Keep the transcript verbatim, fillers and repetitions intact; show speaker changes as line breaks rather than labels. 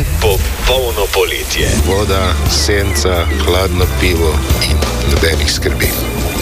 popolno poletje.
Voda, senca, hladno pivo in nobenih skrbi.